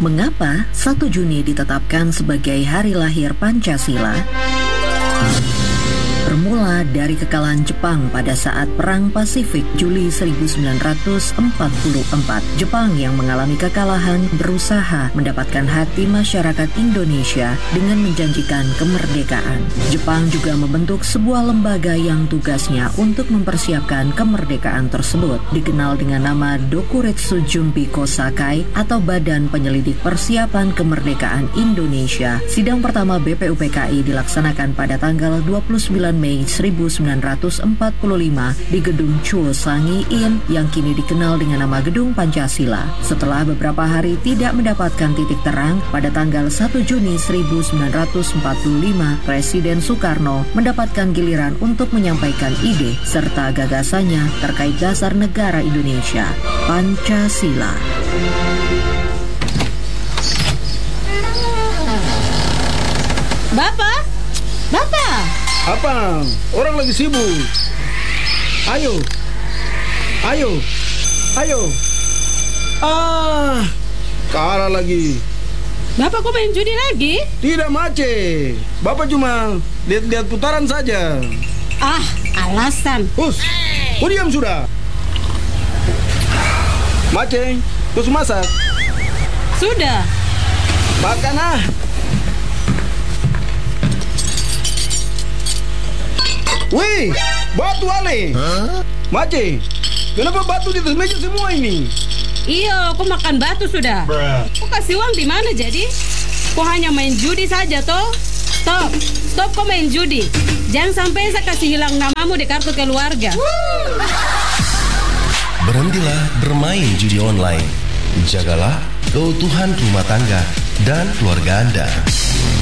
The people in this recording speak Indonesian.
Mengapa 1 Juni ditetapkan sebagai hari lahir Pancasila? Bermula dari kekalahan Jepang pada saat Perang Pasifik Juli 1944. Jepang yang mengalami kekalahan berusaha mendapatkan hati masyarakat Indonesia dengan menjanjikan kemerdekaan. Jepang juga membentuk sebuah lembaga yang tugasnya untuk mempersiapkan kemerdekaan tersebut, dikenal dengan nama Dokuretsu Junbi Kosakai atau Badan Penyelidik Persiapan Kemerdekaan Indonesia. Sidang pertama BPUPKI dilaksanakan pada tanggal 29 Mei 1945 di Gedung Chuo Sangi In yang kini dikenal dengan nama Gedung Pancasila. Setelah beberapa hari tidak mendapatkan titik terang, pada tanggal 1 Juni 1945, Presiden Soekarno mendapatkan giliran untuk menyampaikan ide serta gagasannya terkait dasar negara Indonesia, Pancasila. Bapak! Apa? Orang lagi sibuk. Ayo. Kalah lagi. Bapak kok main judi lagi? Tidak, Mace. Bapak cuma lihat-lihat putaran saja. Alasan. Hus, diam sudah. Mace, terus masak? Sudah. Makan Wih, batu Ale. Mace, kenapa batu di atas meja semua ini? Iya, kok makan batu sudah. Kok kasih uang di mana jadi? Kok hanya main judi saja toh? Stop kok main judi. Jangan sampai saya kasih hilang namamu di kartu keluarga. Berhentilah bermain judi online. Jagalah keutuhan rumah tangga dan keluarga Anda.